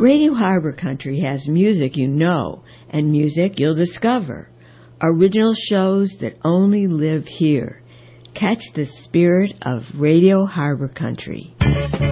Radio Harbor Country has music you know and music you'll discover. Original shows that only live here. Catch the spirit of Radio Harbor Country.